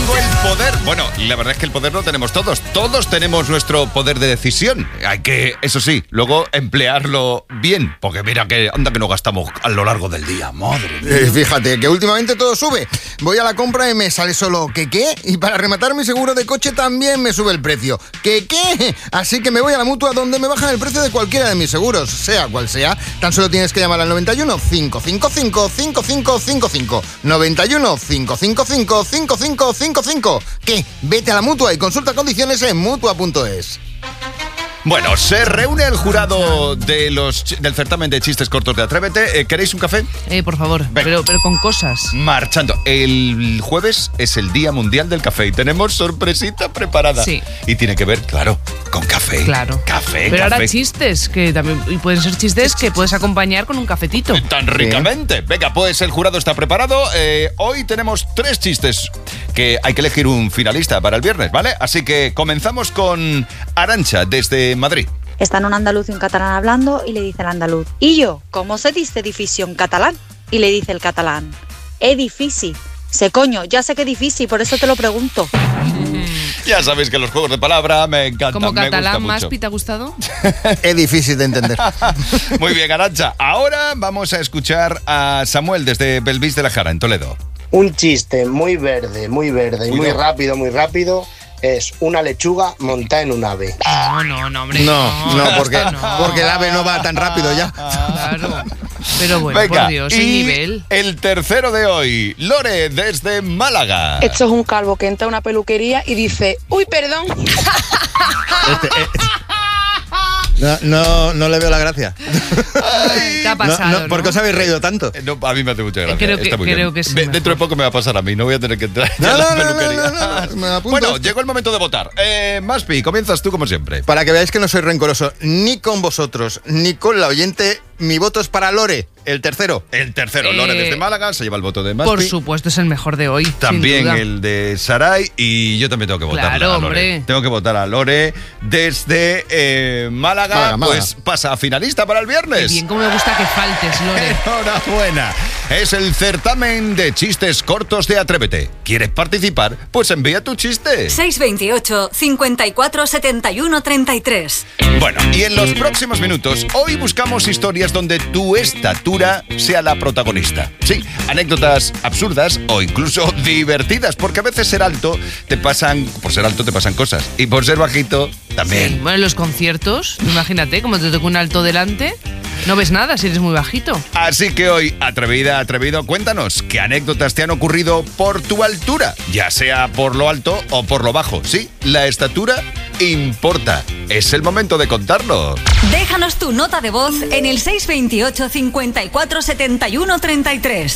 tengo el poder. Bueno, la verdad es que el poder lo tenemos todos. Todos tenemos nuestro poder de decisión. Hay que, eso sí, luego emplearlo bien. Porque mira que anda que no gastamos a lo largo del día. Madre mía. Fíjate que últimamente todo sube. Voy a la compra y me sale solo ¿qué? Y para rematar mi seguro de coche también me sube el precio. ¿Qué? Así que me voy a la Mutua donde me bajan el precio de cualquiera de mis seguros, sea cual sea. Tan solo tienes que llamar al 91 555 5555. 91 555 5555. ¿Qué? Vete a la Mutua y consulta condiciones en Mutua.es. Bueno, se reúne el jurado del certamen de chistes cortos de Atrévete. ¿Queréis un café? Por favor, pero con cosas. Marchando. El jueves es el Día Mundial del Café y tenemos sorpresita preparada. Sí. Y tiene que ver, claro, con café. Claro. Café, pero café. Ahora chistes, que también y pueden ser chistes que puedes acompañar con un cafetito. Tan ricamente. Venga, pues el jurado está preparado. Hoy tenemos 3 chistes que hay que elegir un finalista para el viernes, ¿vale? Así que comenzamos con Arantxa, desde Madrid. Están un andaluz y un catalán hablando y le dice el andaluz: ¿y yo? ¿Cómo se dice edificio en catalán? Y le dice el catalán: edifici. Sé coño, ya sé que difícil, por eso te lo pregunto. Ya sabéis que los juegos de palabra me encantan. ¿Como catalán más, ¿te ha gustado? Es difícil de entender. Muy bien, Arantxa. Ahora vamos a escuchar a Samuel desde Belvís de la Jara, en Toledo. Un chiste muy verde y muy rápido es una lechuga montada en un ave. No, hombre. No, porque el ave no va tan rápido ya. Claro. Pero bueno, venga, por Dios, el nivel. El tercero de hoy, Lore, desde Málaga. Esto es un calvo que entra a una peluquería y dice: uy, perdón. No le veo la gracia. Te ha pasado, ¿no? ¿Por qué os habéis reído tanto? No, a mí me hace mucha gracia. Creo que sí. Dentro de poco me va a pasar a mí, no voy a tener que entrar a la peluquería. Me apunto. Bueno, llegó el momento de votar. Maspi, comienzas tú como siempre. Para que veáis que no soy rencoroso ni con vosotros, ni con la oyente, mi voto es para Lore, el tercero. Lore desde Málaga, se lleva el voto de Maspi. Por supuesto, es el mejor de hoy. También el de Saray, y yo también tengo que votar a Lore. Hombre. Tengo que votar a Lore desde Málaga. Pues pasa a finalista para el viernes. Qué bien, cómo me gusta que faltes, Lore. Enhorabuena. Es el certamen de chistes cortos de Atrévete. ¿Quieres participar? Pues envía tu chiste. 628 54 71 33. Bueno, y en los próximos minutos, hoy buscamos historias donde tu estatura sea la protagonista. Sí, anécdotas absurdas o incluso divertidas, porque a veces por ser alto te pasan cosas, y por ser bajito también. Sí, bueno, en los conciertos, imagínate, como te toca un alto delante, no ves nada si eres muy bajito. Así que hoy, atrevido, cuéntanos qué anécdotas te han ocurrido por tu altura, ya sea por lo alto o por lo bajo. Sí, la estatura importa. Es el momento de contarlo. Déjanos tu nota de voz en el 628 54 71 33.